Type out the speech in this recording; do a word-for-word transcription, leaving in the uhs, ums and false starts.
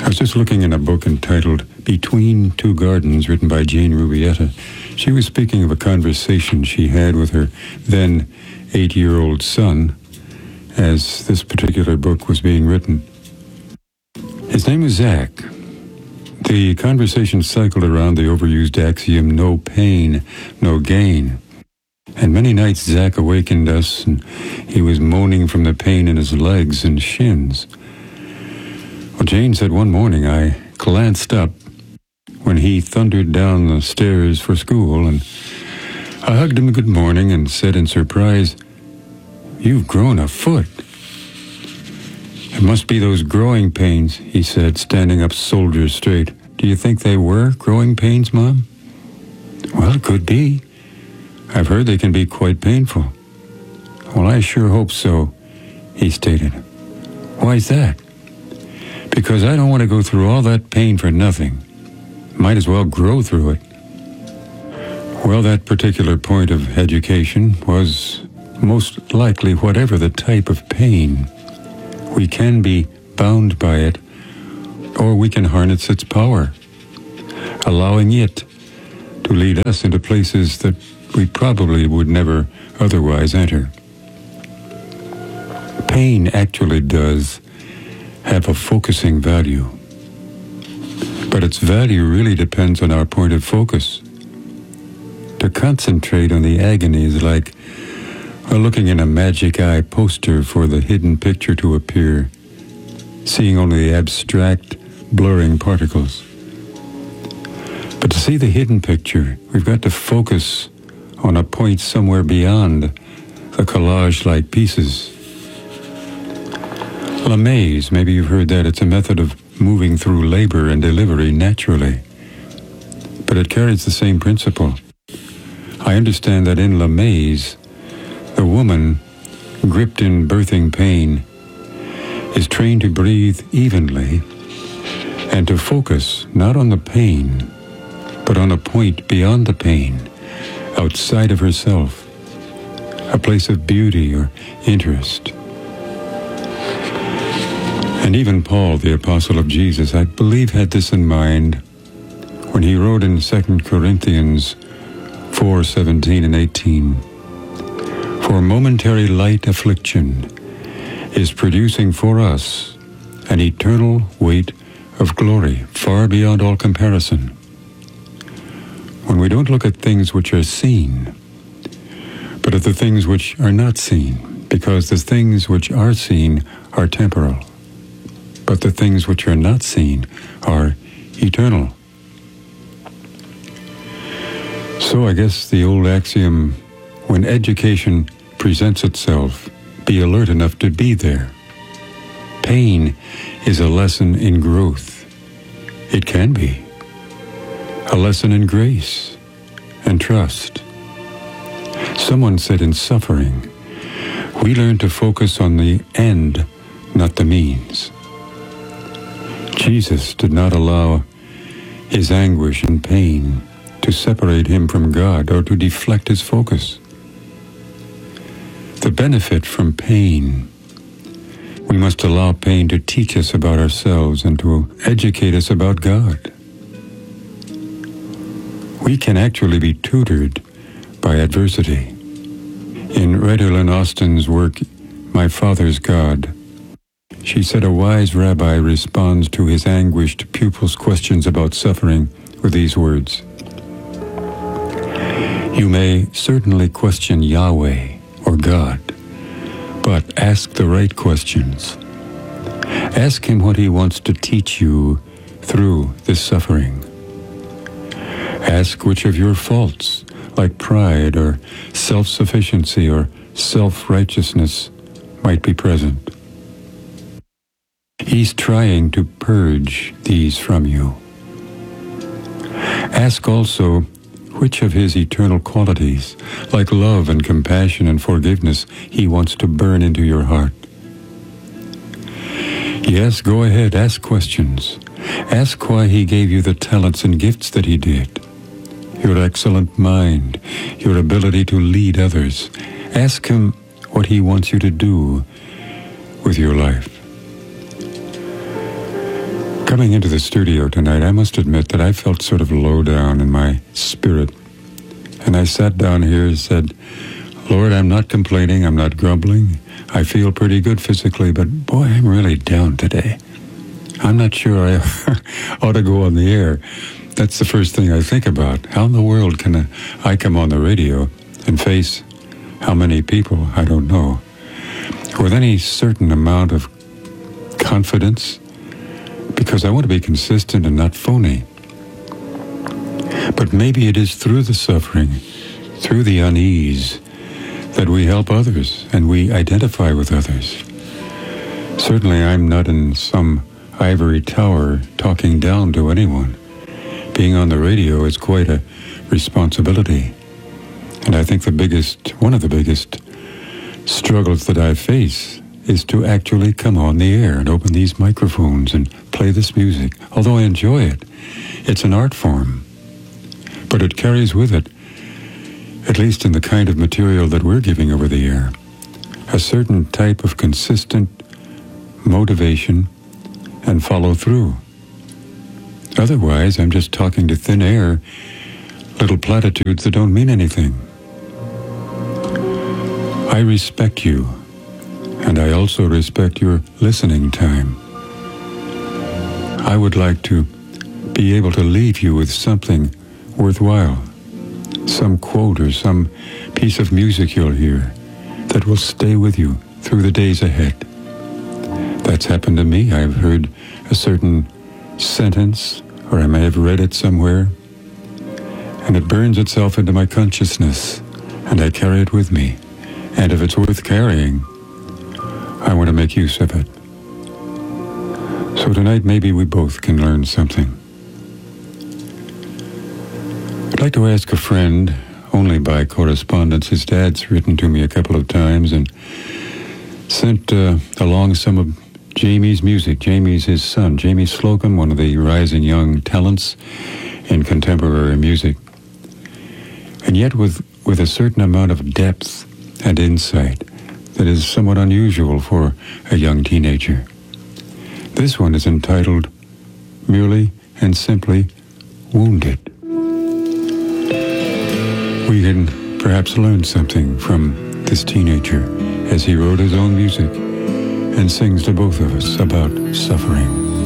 I was just looking in a book entitled Between Two Gardens, written by Jane Rubietta. She was speaking of a conversation she had with her then eight-year-old son as this particular book was being written. His name was Zach. The conversation cycled around the overused axiom, no pain, no gain. And many nights Zach awakened us, and he was moaning from the pain in his legs and shins. Well, Jane said one morning I glanced up when he thundered down the stairs for school, and I hugged him good morning and said in surprise, "You've grown a foot." "It must be those growing pains," he said, standing up soldier straight. "Do you think they were growing pains, Mom?" "Well, it could be. I've heard they can be quite painful." "Well, I sure hope so," he stated. "Why's that?" "Because I don't want to go through all that pain for nothing. Might as well grow through it." Well, that particular point of education was most likely whatever the type of pain. We can be bound by it, or we can harness its power, allowing it to lead us into places that we probably would never otherwise enter. Pain actually does have a focusing value, but its value really depends on our point of focus. To concentrate on the agony is like uh, looking in a magic eye poster for the hidden picture to appear, seeing only the abstract, blurring particles. But to see the hidden picture, we've got to focus on a point somewhere beyond the collage-like pieces. Lamaze, maybe you've heard that. It's a method of moving through labor and delivery naturally, but it carries the same principle. I understand that in Lamaze, the woman, gripped in birthing pain, is trained to breathe evenly and to focus not on the pain, but on a point beyond the pain, outside of herself, a place of beauty or interest. And even Paul, the apostle of Jesus, I believe had this in mind when he wrote in Second Corinthians four seventeen and eighteen, "For momentary light affliction is producing for us an eternal weight of glory far beyond all comparison." When we don't look at things which are seen, but at the things which are not seen, because the things which are seen are temporal, but the things which are not seen are eternal. So I guess the old axiom, when education presents itself, be alert enough to be there. Pain is a lesson in growth. It can be. A lesson in grace and trust. Someone said in suffering, we learn to focus on the end, not the means. Jesus did not allow his anguish and pain to separate him from God or to deflect his focus. The benefit from pain, we must allow pain to teach us about ourselves and to educate us about God. We can actually be tutored by adversity. In writer Lynn Austin's work, My Father's God, she said a wise rabbi responds to his anguished pupils' questions about suffering with these words: "You may certainly question Yahweh or God, but ask the right questions. Ask him what he wants to teach you through this suffering. Ask which of your faults, like pride or self-sufficiency or self-righteousness, might be present. He's trying to purge these from you. Ask also which of his eternal qualities, like love and compassion and forgiveness, he wants to burn into your heart. Yes, go ahead, ask questions. Ask why he gave you the talents and gifts that he did. Your excellent mind, your ability to lead others. Ask him what he wants you to do with your life. Coming into the studio tonight, I must admit that I felt sort of low down in my spirit. And I sat down here and said, Lord, I'm not complaining, I'm not grumbling. I feel pretty good physically, but boy, I'm really down today. I'm not sure I ought to go on the air. That's the first thing I think about. How in the world can I come on the radio and face how many people, I don't know, with any certain amount of confidence, because I want to be consistent and not phony. But maybe it is through the suffering, through the unease, that we help others and we identify with others. Certainly I'm not in some ivory tower talking down to anyone. Being on the radio is quite a responsibility. And I think the biggest, one of the biggest struggles that I face is to actually come on the air and open these microphones and play this music. Although I enjoy it, it's an art form. But it carries with it, at least in the kind of material that we're giving over the air, a certain type of consistent motivation and follow through. Otherwise, I'm just talking to thin air, little platitudes that don't mean anything. I respect you, and I also respect your listening time. I would like to be able to leave you with something worthwhile, some quote or some piece of music you'll hear that will stay with you through the days ahead. That's happened to me. I've heard a certain sentence, or I may have read it somewhere, and it burns itself into my consciousness, and I carry it with me. And if it's worth carrying, I want to make use of it. So tonight, maybe we both can learn something. I'd like to ask a friend, only by correspondence. His dad's written to me a couple of times and sent uh, along some of Jamie's music. Jamie's his son, Jamie Slocum, one of the rising young talents in contemporary music. And yet with, with a certain amount of depth and insight that is somewhat unusual for a young teenager. This one is entitled merely and simply Wounded. We can perhaps learn something from this teenager as he wrote his own music and sings to both of us about suffering.